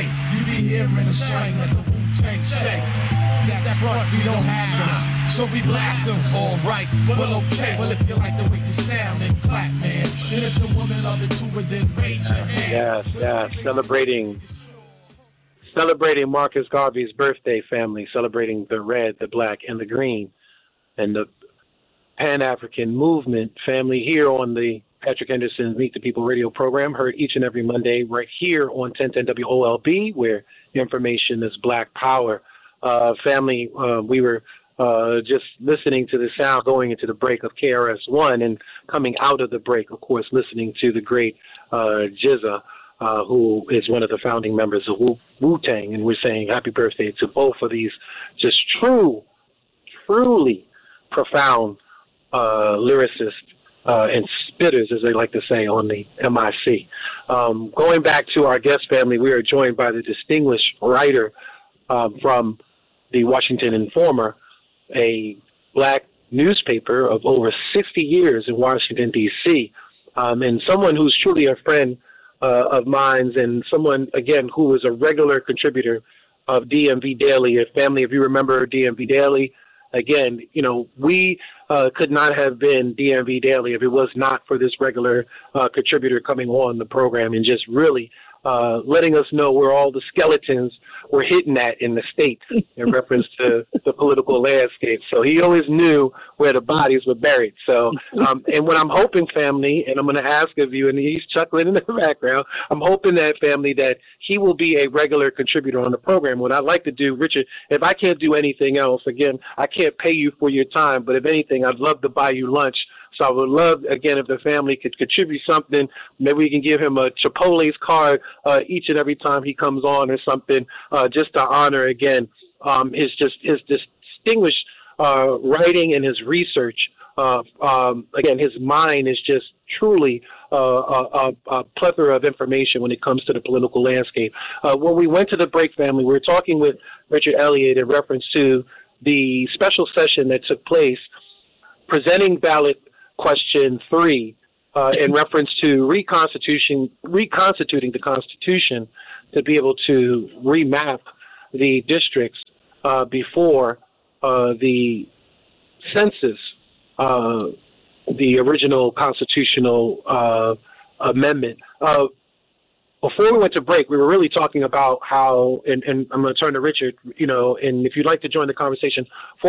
day. You be hearing the slang that the Wu-Tang say. That front, we don't have them, so we blast them. All right, well, okay. Well, if you like the way you sound, then clap, man. And if the woman love it too, then raise your hand. Yes, celebrating Marcus Garvey's birthday, family, celebrating the red, the black, and the green, and the Pan-African movement, family, here on the Patrick Henderson's Meet the People radio program, heard each and every Monday right here on 1010 WOLB, where information is Black Power. Family, we were just listening to the sound going into the break of KRS-One, and coming out of the break, of course, listening to the great GZA, who is one of the founding members of Wu-Tang, and we're saying happy birthday to both of these just truly profound lyricists and spitters, as they like to say on the MIC. Going back to our guest family, we are joined by the distinguished writer from the Washington Informer, a black newspaper of over 60 years in Washington, D.C., and someone who's truly a friend of mine, and someone, again, who is a regular contributor of DMV Daily. Family, if you remember DMV Daily, again, you know, we could not have been DMV Daily if it was not for this regular contributor coming on the program and just really letting us know where all the skeletons were hidden at in the state in reference to the political landscape. So he always knew where the bodies were buried. So, and what I'm hoping, family, and I'm going to ask of you, and he's chuckling in the background, I'm hoping that, family, that he will be a regular contributor on the program. What I'd like to do, Richard, if I can't do anything else, again, I can't pay you for your time, but if anything, I'd love to buy you lunch. So I would love, again, if the family could contribute something. Maybe we can give him a Chipotle's card each and every time he comes on or something, just to honor, again, his distinguished writing and his research. Again, his mind is just truly a plethora of information when it comes to the political landscape. When we went to the break, family, we were talking with Richard Elliott in reference to the special session that took place presenting ballot question 3 in reference to reconstituting the Constitution to be able to remap the districts before the census, the original constitutional amendment. Before we went to break, we were really talking about how, and I'm going to turn to Richard, you know, and if you'd like to join the conversation,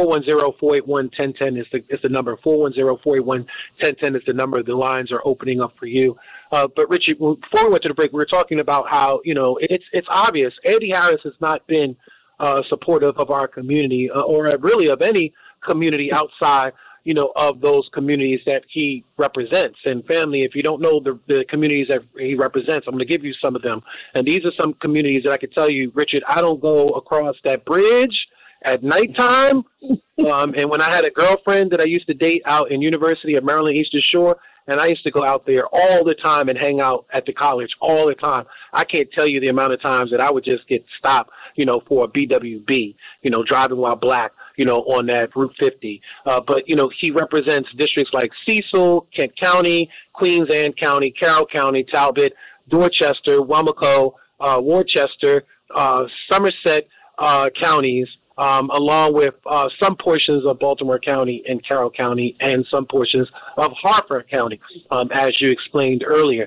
410-481-1010 is the number. 410-481-1010 is the number. The lines are opening up for you. But Richard, before we went to the break, we were talking about how, you know, it's obvious Eddie Harris has not been supportive of our community or really of any community outside, you know, of those communities that he represents. And family, if you don't know the communities that he represents, I'm going to give you some of them. And these are some communities that I can tell you, Richard, I don't go across that bridge at nighttime. And when I had a girlfriend that I used to date out in University of Maryland Eastern Shore, and I used to go out there all the time and hang out at the college all the time. I can't tell you the amount of times that I would just get stopped, you know, for a BWB, you know, driving while black, you know, on that Route 50. But, you know, he represents districts like Cecil, Kent County, Queens Anne County, Carroll County, Talbot, Dorchester, Wamaco, Worcester, Somerset counties, along with some portions of Baltimore County and Carroll County and some portions of Harford County, as you explained earlier.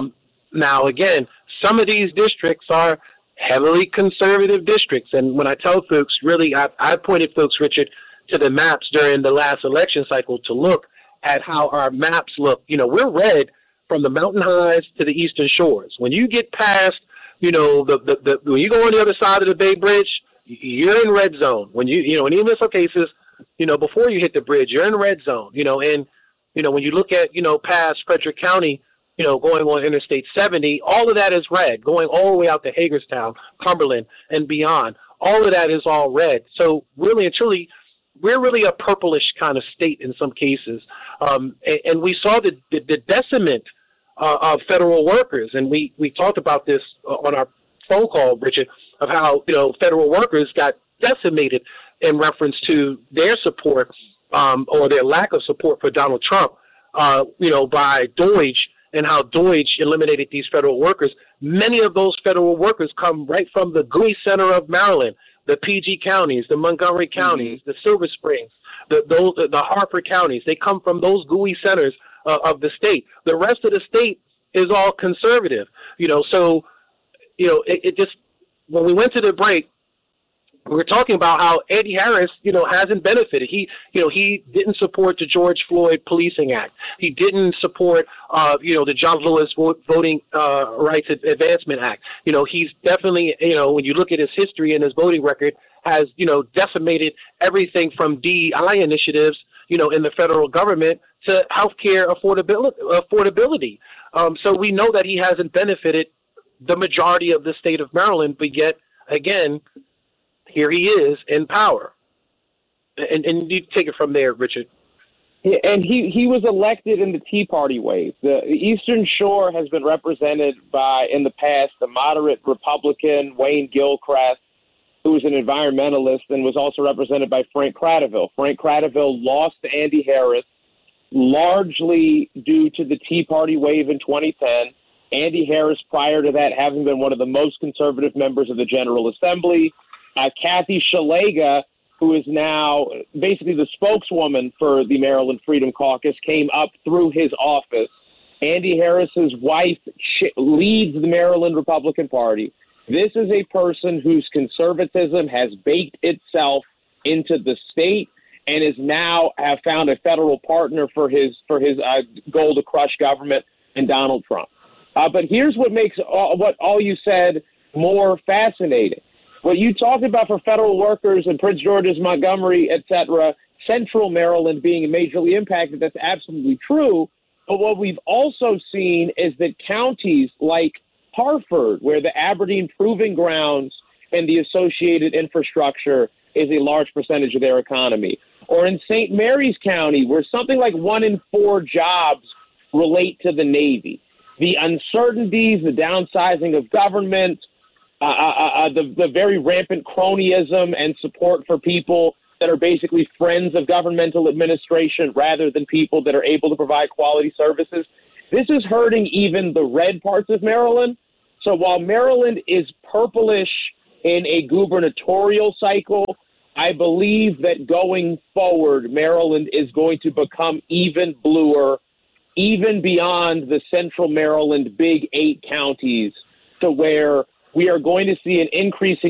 Now, again, some of these districts are heavily conservative districts. And when I tell folks, really, I pointed folks, Richard, to the maps during the last election cycle to look at how our maps look. You know, we're red from the mountain highs to the eastern shores. When you get past, you know, when you go on the other side of the Bay Bridge, you're in red zone. When you know, and even in some cases, you know, before you hit the bridge, you're in red zone, you know, and, you know, when you look at, you know, past Frederick County, you know, going on Interstate 70, all of that is red, going all the way out to Hagerstown, Cumberland, and beyond. All of that is all red. So really and truly, we're really a purplish kind of state in some cases. And we saw the decimate of federal workers, and we talked about this on our phone call, Richard, of how, you know, federal workers got decimated in reference to their support or their lack of support for Donald Trump, you know, by DOGE and how Deutsch eliminated these federal workers, many of those federal workers come right from the GUI center of Maryland, the PG counties, the Montgomery counties, the Silver Springs, the Harford counties. They come from those GUI centers of the state. The rest of the state is all conservative, so, it just, when we went to the break, we were talking about how Andy Harris, hasn't benefited. He didn't support the George Floyd Policing Act. He didn't support, the John Lewis Voting Rights Advancement Act. He's definitely, when you look at his history and his voting record, has, decimated everything from DEI initiatives, in the federal government to healthcare affordability. So we know that he hasn't benefited the majority of the state of Maryland, but yet, again, here he is in power. And you take it from there, Richard. Yeah, and he was elected in the Tea Party ways. The Eastern Shore has been represented by, in the past, the moderate Republican Wayne Gilchrist, who was an environmentalist, and was also represented by Frank Cradaville. Frank Cradaville lost to Andy Harris, largely due to the Tea Party wave in 2010. Andy Harris, prior to that, having been one of the most conservative members of the General Assembly. Kathy Szeliga, who is now basically the spokeswoman for the Maryland Freedom Caucus, came up through his office. Andy Harris's wife leads the Maryland Republican Party. This is a person whose conservatism has baked itself into the state and is now have found a federal partner for his goal to crush government and Donald Trump. But here's what makes what all you said more fascinating. What you talked about for federal workers in Prince George's, Montgomery, et cetera, central Maryland being majorly impacted, that's absolutely true. But what we've also seen is that counties like Harford, where the Aberdeen Proving Grounds and the associated infrastructure is a large percentage of their economy, or in St. Mary's County, where something like 1 in 4 jobs relate to the Navy. The uncertainties, the downsizing of government, the very rampant cronyism and support for people that are basically friends of governmental administration rather than people that are able to provide quality services. This is hurting even the red parts of Maryland. So while Maryland is purplish in a gubernatorial cycle, I believe that going forward, Maryland is going to become even bluer, even beyond the central Maryland big 8 counties, to where we are going to see an increasing